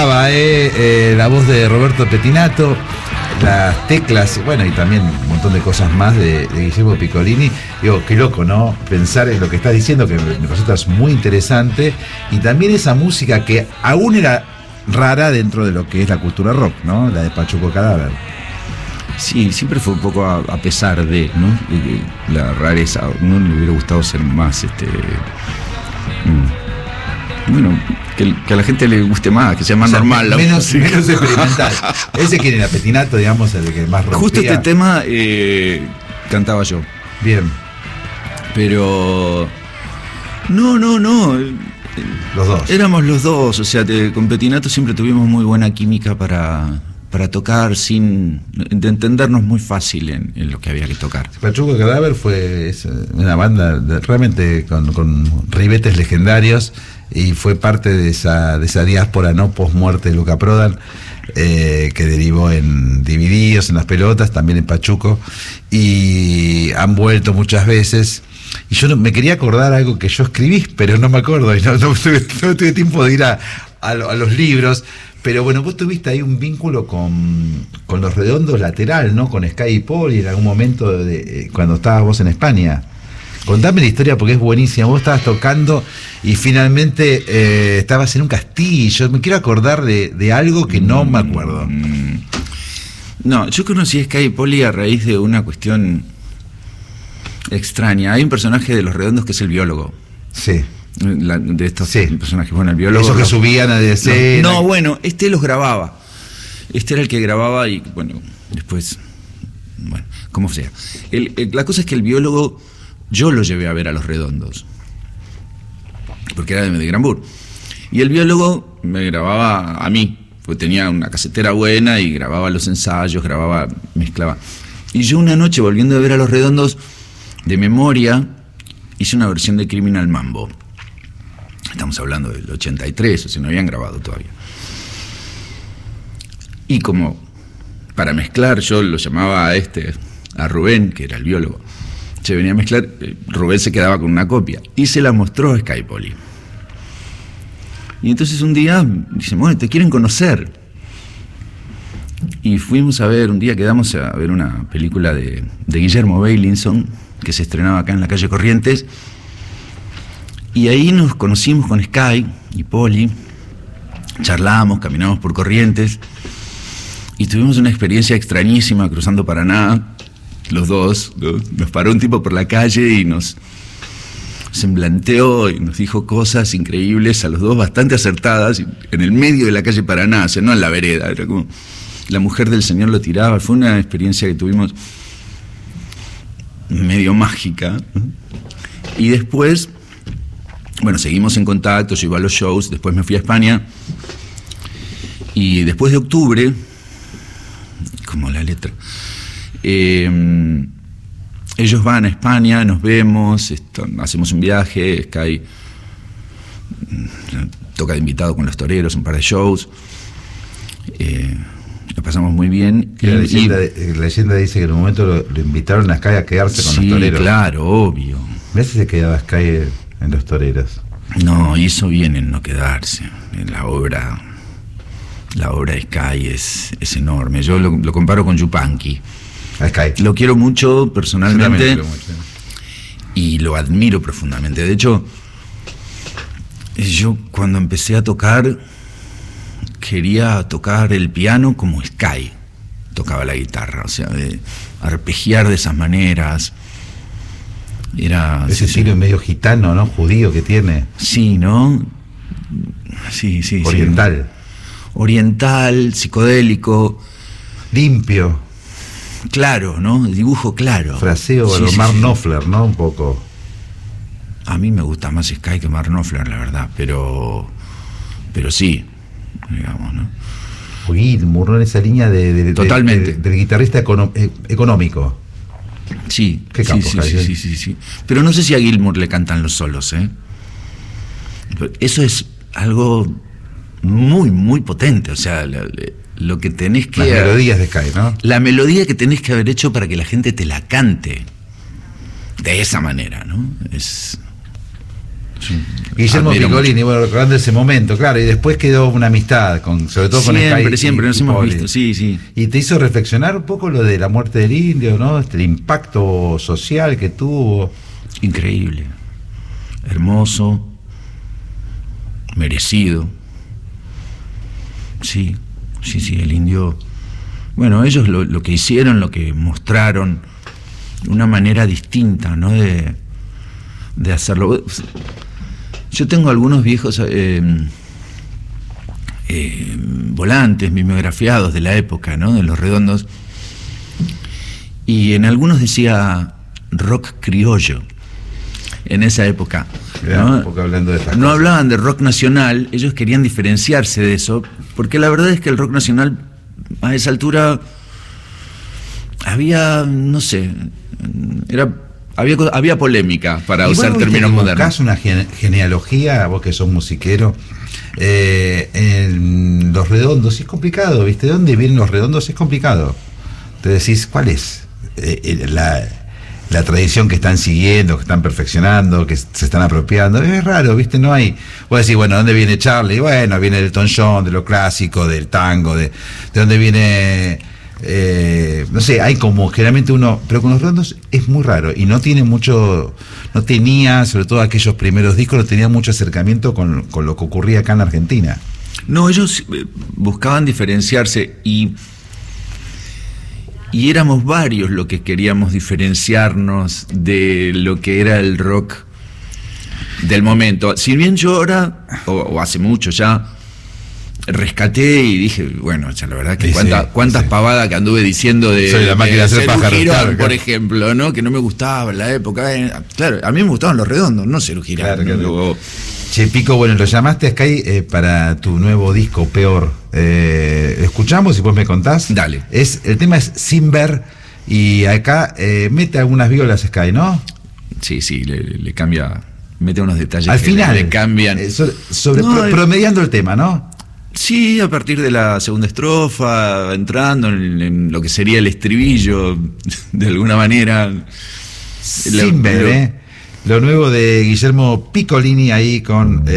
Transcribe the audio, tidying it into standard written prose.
La voz de Roberto Pettinato, las teclas, bueno, y también un montón de cosas más de Guillermo Piccolini. Digo, qué loco, ¿no? Pensar en lo que estás diciendo, que me resulta muy interesante, y también esa música que aún era rara dentro de lo que es la cultura rock, ¿no? La de Pachuco Cadáver. Sí, siempre fue un poco a pesar de, ¿no? La rareza. No le hubiera gustado ser más, bueno, que a la gente le guste más, que sea más normal la menos experimental. Ese que era Pettinato, digamos, el que más rompía. Justo este tema cantaba yo. Bien. Pero no. Los dos. Éramos los dos, o sea, con Pettinato siempre tuvimos muy buena química para tocar, sin de entendernos muy fácil en lo que había que tocar. Pachuco Cadáver fue una banda realmente con ribetes legendarios, y fue parte de esa diáspora, ¿no? Post-muerte de Luca Prodan, que derivó en Divididos, en Las Pelotas, también en Pachuco, y han vuelto muchas veces. Y yo me quería acordar algo que yo escribí, pero no me acuerdo, y no tuve tiempo de ir a los libros. Pero bueno, vos tuviste ahí un vínculo con Los Redondos lateral, ¿no? Con Sky y Paul, y en algún momento cuando estabas vos en España. Contame la historia porque es buenísima. Vos estabas tocando y finalmente estabas en un castillo. Me quiero acordar de algo que no me acuerdo. No, yo conocí a Sky y Paul a raíz de una cuestión extraña. Hay un personaje de Los Redondos que es el biólogo. Sí. De estos personajes, bueno, el biólogo. Esos que subían a escena. No, bueno, los grababa. Este era el que grababa y, bueno, después, bueno, como sea. La cosa es que el biólogo, yo lo llevé a ver a Los Redondos, porque era de Granbur. Y el biólogo me grababa a mí, porque tenía una casetera buena y grababa los ensayos, mezclaba. Y yo una noche, volviendo a ver a Los Redondos, de memoria, hice una versión de Criminal Mambo. Estamos hablando del 83, o sea, no habían grabado todavía. Y como para mezclar, yo lo llamaba a Rubén, que era el biólogo. Se venía a mezclar, Rubén se quedaba con una copia y se la mostró a Sky Poli. Y entonces un día dicen, bueno, te quieren conocer. Y fuimos a ver, un día quedamos a ver una película de Guillermo Beilinson, que se estrenaba acá en la calle Corrientes. Y ahí nos conocimos con Sky y Poli, charlamos, caminamos por Corrientes y tuvimos una experiencia extrañísima cruzando Paraná, los dos, ¿no? Nos paró un tipo por la calle y nos semblanteó y nos dijo cosas increíbles a los dos, bastante acertadas, en el medio de la calle Paraná, o sea, no en la vereda, era como la mujer del señor lo tiraba. Fue una experiencia que tuvimos medio mágica, ¿no? Y después, bueno, seguimos en contacto, yo iba a los shows, después me fui a España, y después de octubre, como la letra, ellos van a España, nos vemos, hacemos un viaje, Sky toca de invitado con Los Toreros, un par de shows, lo pasamos muy bien. La leyenda dice que en un momento lo invitaron a Sky a quedarse con Los Toreros. Sí, claro, obvio. ¿Ves si se quedaba Sky en Los Toreros? No, hizo bien en no quedarse. La obra de Sky es enorme. Yo lo comparo con Yupanqui. A Sky. Lo quiero mucho personalmente. Yo también lo quiero mucho. Y lo admiro profundamente. De hecho, yo cuando empecé a tocar, quería tocar el piano como Sky tocaba la guitarra. O sea, de arpegiar de esas maneras. Era ese estilo medio gitano, ¿no? Judío que tiene. Sí, ¿no? Sí. Oriental. Oriental, psicodélico. Limpio. Claro, ¿no? El dibujo claro. Fraseo a lo Mark Knopfler, ¿no? Un poco. A mí me gusta más Sky que Mark Knopfler, la verdad, pero sí, digamos, ¿no? Gilmour, ¿no? En esa línea totalmente. del guitarrista económico. Sí, qué campo, sí. Pero no sé si a Gilmour le cantan los solos, ¿eh? Eso es algo muy, muy potente. O sea, lo que tenés que... Las melodías de Sky, ¿no? La melodía que tenés que haber hecho para que la gente te la cante de esa manera, ¿no? Guillermo Piccolini, bueno, recordando ese momento, claro, y después quedó una amistad, sobre todo con Sky. Siempre nos hemos visto, sí. Y te hizo reflexionar un poco lo de la muerte del indio, ¿no? El impacto social que tuvo. Increíble, hermoso, merecido. Sí, el indio. Bueno, ellos lo que hicieron, lo que mostraron, una manera distinta, ¿no? De hacerlo. Yo tengo algunos viejos volantes mimeografiados de la época, ¿no? De Los Redondos, y en algunos decía rock criollo. En esa época, ¿no? Un poco hablando de estas no cosas. Hablaban de rock nacional, ellos querían diferenciarse de eso, porque la verdad es que el rock nacional a esa altura había, no sé, había polémica, para usar términos modernos. ¿Buscás una genealogía, vos que sos musiquero, en Los Redondos? Es complicado, ¿viste? ¿De dónde vienen Los Redondos? Es complicado. Te decís, ¿cuál es la tradición que están siguiendo, que están perfeccionando, que se están apropiando? Es raro, ¿viste? No hay. Vos decís, bueno, ¿de dónde viene Charlie? Bueno, viene del Elton John, de lo clásico, del tango, de dónde viene. No sé, hay como generalmente uno, pero con Los Redondos es muy raro y no tenía, sobre todo aquellos primeros discos, no tenía mucho acercamiento con lo que ocurría acá en Argentina. No, ellos buscaban diferenciarse y éramos varios los que queríamos diferenciarnos de lo que era el rock del momento. Si bien yo ahora, o hace mucho ya, rescaté y dije, bueno, ya la verdad que cuántas pavadas que anduve diciendo de Soy la máquina de hacer pájaros, claro. Por ejemplo, ¿no? Que no me gustaba en la época. Claro, a mí me gustaban Los Redondos, no Cerú Girán. Claro. Che, Pico, bueno, lo llamaste a Sky para tu nuevo disco, Peor. Escuchamos y después me contás. Dale. El tema es Sin Ver, y acá mete algunas violas Sky, ¿no? Sí, le cambia, mete unos detalles al que final le cambian. Promediando el tema, ¿no? Sí, a partir de la segunda estrofa, entrando en lo que sería el estribillo, de alguna manera. Sin Ver, lo nuevo de Guillermo Piccolini ahí con